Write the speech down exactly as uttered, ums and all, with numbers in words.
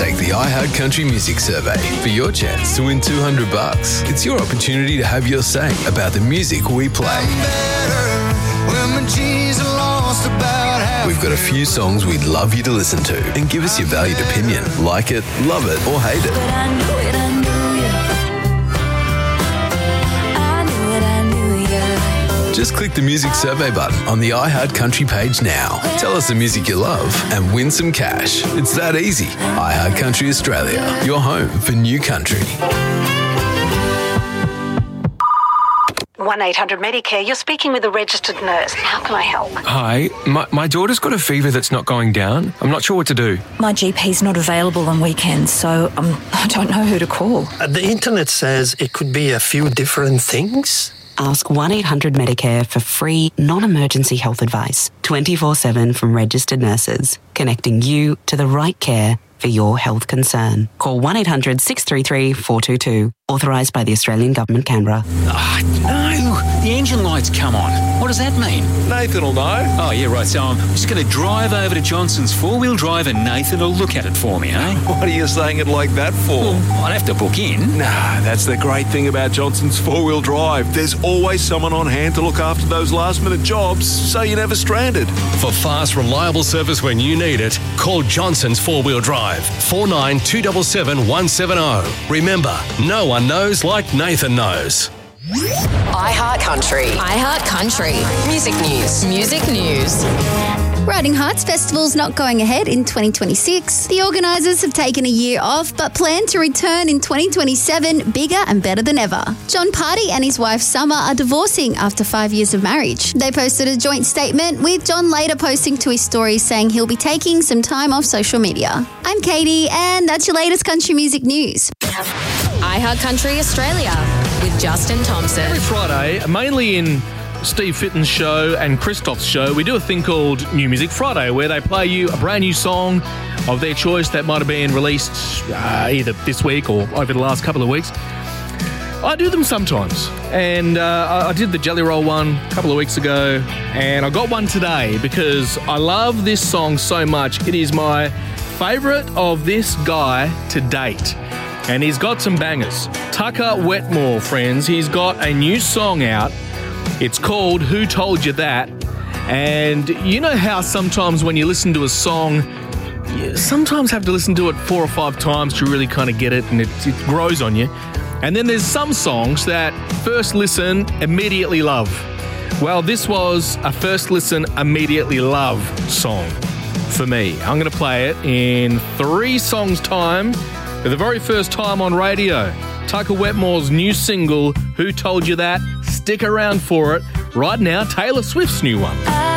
Take the iHeart Country Music Survey for your chance to win two hundred bucks. It's your opportunity to have your say about the music we play. We've got a few songs we'd love you to listen to and give us your valued opinion. Like it, love it, or hate it. Just click the music survey button on the iHeart Country page now. Tell us the music you love and win some cash. It's that easy. iHeart Country Australia, your home for new country. one eight hundred Medicare, you're speaking with a registered nurse. How can I help? Hi, my, my daughter's got a fever that's not going down. I'm not sure what to do. My G P's not available on weekends, so um, I don't know who to call. Uh, the internet says it could be a few different things. Ask one eight hundred Medicare for free, non-emergency health advice, twenty-four seven from registered nurses, connecting you to the right care for your health concern. Call one eight hundred six three three four two two. Authorised by the Australian Government, Canberra. Ah, no! The engine lights come on. What does that mean? Nathan will know. Oh, yeah, right. So I'm just going to drive over to Johnson's four-wheel drive and Nathan will look at it for me, eh? What are you saying it like that for? Well, I'd have to book in. Nah, that's the great thing about Johnson's four-wheel drive. There's always someone on hand to look after those last-minute jobs, so you're never stranded. For fast, reliable service when you need it, call Johnson's four-wheel drive, four nine two seven seven one seven zero. Remember, no one knows like Nathan knows. iHeart Country. iHeart Country. Music news. Music news. Riding Hearts Festival's not going ahead in twenty twenty-six. The organisers have taken a year off but plan to return in twenty twenty-seven bigger and better than ever. John Party and his wife Summer are divorcing after five years of marriage. They posted a joint statement, with John later posting to his story saying he'll be taking some time off social media. I'm Katie, and that's your latest country music news. iHeart Country Australia with Justin Thompson. Every Friday, mainly in Steve Fitton's show and Christoph's show, we do a thing called New Music Friday, where they play you a brand new song of their choice that might have been released uh, either this week or over the last couple of weeks. I do them sometimes, and uh, I did the Jelly Roll one a couple of weeks ago, and I got one today because I love this song so much. It is my favourite of this guy to date, and he's got some bangers. Tucker Wetmore, friends, he's got a new song out. It's called Who Told You That? And you know how sometimes when you listen to a song, you sometimes have to listen to it four or five times to really kind of get it, and it, it grows on you. And then there's some songs that first listen, immediately love. Well, this was a first listen, immediately love song for me. I'm going to play it in three songs' time for the very first time on radio. Tucker Wetmore's new single, Who Told You That? Stick around for it. Right now, Taylor Swift's new one.